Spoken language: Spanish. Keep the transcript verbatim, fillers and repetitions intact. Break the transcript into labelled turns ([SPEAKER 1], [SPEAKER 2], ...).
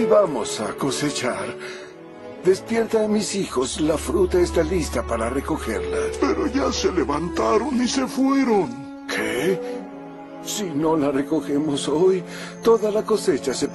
[SPEAKER 1] Hoy vamos a cosechar. Despierta a mis hijos, la fruta está lista para recogerla.
[SPEAKER 2] Pero ya se levantaron y se fueron.
[SPEAKER 1] ¿Qué? Si no la recogemos hoy, toda la cosecha se